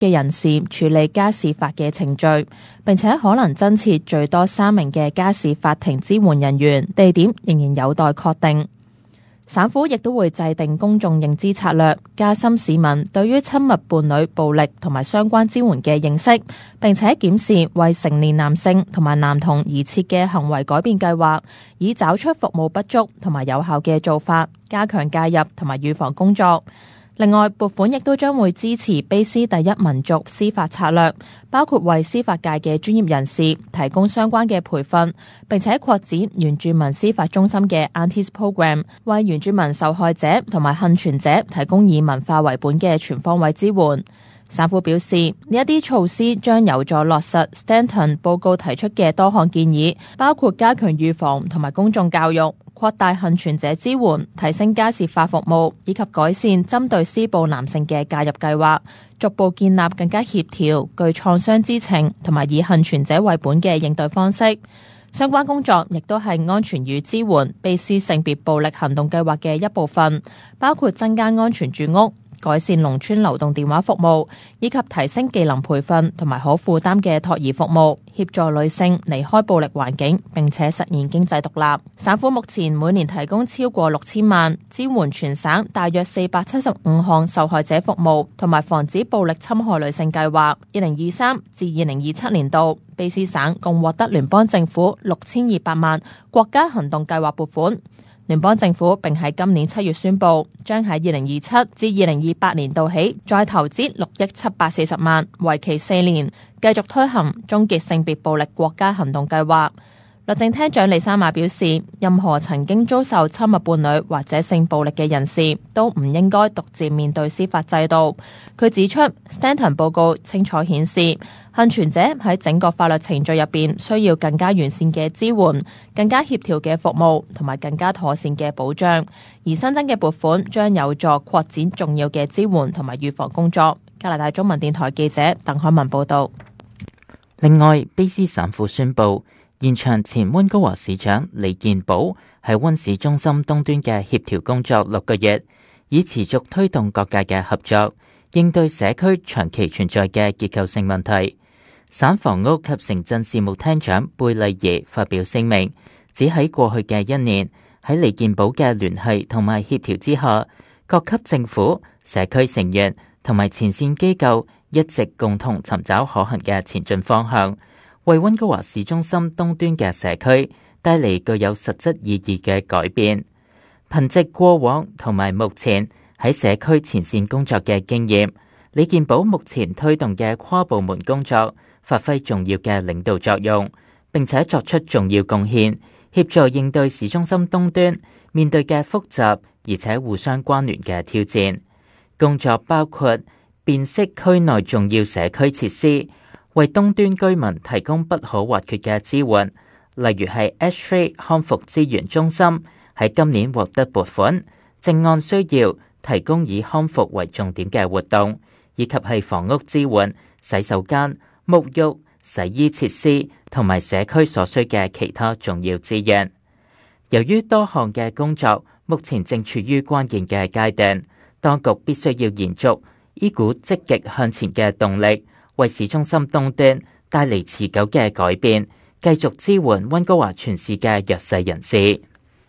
嘅人士處理家事法嘅程序，並且可能增設最多3名嘅家事法庭支援人員，地點仍然有待確定。省府亦都會制定公眾認知策略，加深市民對於親密伴侶暴力同埋相關支援嘅認識，並且檢視為成年男性同埋男童而設嘅行為改變計劃，以找出服務不足同埋有效嘅做法，加強介入同埋預防工作。另外，撥款亦都將會支持卑詩第一民族司法策略，包括為司法界嘅專業人士提供相關嘅培訓，並且擴展原住民司法中心嘅 Aunties Program， 為原住民受害者同埋幸存者提供以文化為本嘅全方位支援。省府表示，呢一啲措施將有助落實 Stanton 報告提出嘅多項建議，包括加強預防同埋公眾教育，擴大幸存者支援，提升家事法服務，以及改善針對施暴男性嘅介入計劃，逐步建立更加協調、具創傷知情同埋以幸存者為本嘅應對方式。相關工作亦都係安全與支援卑詩性別暴力行動計劃嘅一部分，包括增加安全住屋、改善農村流動電話服務，以及提升技能培訓同埋可負擔嘅托兒服務，協助女性離開暴力環境，並且實現經濟獨立。省府目前每年提供超過6000萬，支援全省大約475項受害者服務同埋防止暴力侵害女性計劃。2023至2027年度，卑詩省共獲得聯邦政府6200萬國家行動計劃撥款。聯邦政府並喺今年7月宣布，將喺2027至2028年度起再投資6億740萬，為期4年，繼續推行終結性別暴力國家行動計劃。律政廳長李莎瑪表示，任何曾經遭受親密伴侶或者性暴力嘅人士都唔應該獨自面對司法制度。佢指出 Stanton 報告清楚顯示，幸存者喺整個法律程序入邊需要更加完善嘅支援、更加協調嘅服務同埋更加妥善嘅保障，而新增嘅撥款將有助擴展重要嘅支援同埋預防工作。加拿大中文電台記者鄧海文報道。 另外，卑詩省府宣布延長前溫哥華市長李健寶喺溫市中心東端嘅協調工作6個月，以持續推動各界嘅合作，應對社區長期存在嘅結構性問題。省房屋及城鎮事務廳長貝麗儀發表聲明，指喺過去嘅1年，喺李健寶嘅聯繫同埋協調之下，各級政府、社區成員同埋前線機構一直共同尋找可行嘅前進方向，為溫哥華市中心東端嘅社區帶嚟具有實質意義嘅改變。憑藉過往同埋目前喺社區前線工作嘅經驗，李健寶目前推動嘅跨部門工作發揮重要嘅領導作用，並且作出重要貢獻，協助應對市中心東端面對嘅複雜而且互相關聯嘅挑戰。工作包括辨識區內重要社區設施，為東端居民提供不可或缺嘅支援，例如係 Ashtray 康復資源中心喺今年獲得撥款，正按需要提供以康復為重點嘅活動，以及係房屋支援、洗手間、沐浴、洗衣設施同埋社區所需嘅其他重要資源。由於多項嘅工作目前正處於關鍵嘅階段，當局必須要延續呢股積極向前嘅動力，為市中心東端帶嚟持久嘅改變，繼續支援溫哥華全市嘅弱勢人士。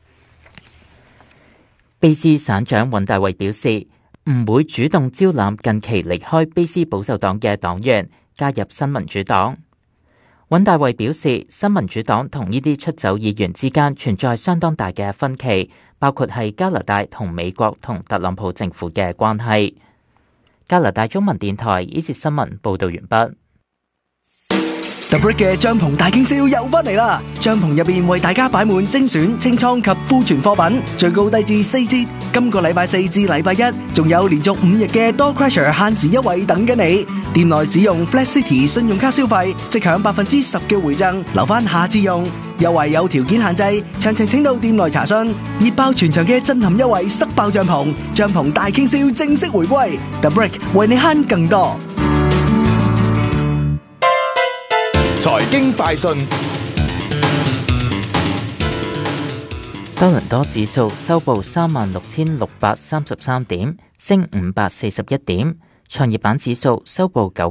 卑詩省長尹大衛表示，唔會主動招攬近期離開卑詩保守黨嘅黨員加入新民主黨。尹大衛表示，新民主黨同呢啲出走議員之間存在相當大嘅分歧，包括係加拿大同美國同特朗普政府嘅關係。加拿大中文電台呢節新聞報道完畢。 The Brick 嘅帳篷大傾銷又翻嚟啦！帳篷入邊為大家擺滿精選清倉及庫存貨品，最高低至4折。今個禮拜4至禮拜1，仲有連續5日嘅 Door Crusher 限時優惠等緊你。店內使用 Flash City 信用卡消費，即享10%嘅回贈，留翻下次用。優惠有條件限制，詳情請到店內查詢。熱爆全場嘅震撼優惠，塞爆帳篷，帳篷大傾銷正式回歸。The Brick 為你慳更多。 財經快訊， 多倫多指數收報36,633點，升541點， 創業板指數收報